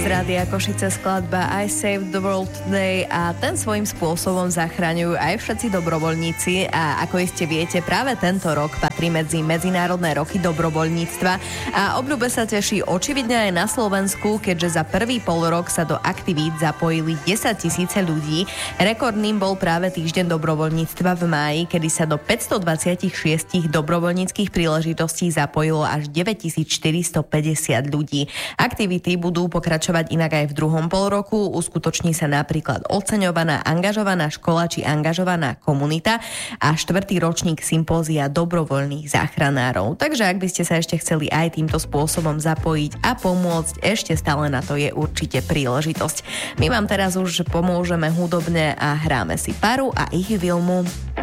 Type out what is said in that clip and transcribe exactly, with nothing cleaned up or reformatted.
Z Rádia Košice skladba I Saved the World Today a ten svojím spôsobom zachraňujú aj všetci dobrovoľníci a ako iste viete, práve tento rok patrí medzi medzinárodné roky dobrovoľníctva a obľúbe sa teší očividne aj na Slovensku, keďže za prvý pol rok sa do aktivít zapojili desaťtisíce ľudí. Rekordným bol práve týždeň dobrovoľníctva v máji, kedy sa do päťstodvadsaťšesť dobrovoľníckych príležitostí zapojilo až deväťtisícštyristopäťdesiat ľudí. Aktivity budú pokračovať inak aj v druhom pol roku. Uskutoční sa napríklad oceňovaná angažovaná škola či angažovaná komunita a štvrtý ročník sympózia dobrovoľných záchranárov. Takže ak by ste sa ešte chceli aj týmto spôsobom zapojiť a pomôcť, ešte stále na to je určite príležitosť. My vám teraz už pomôžeme hudobne a hráme si Paru a ich Vilmu.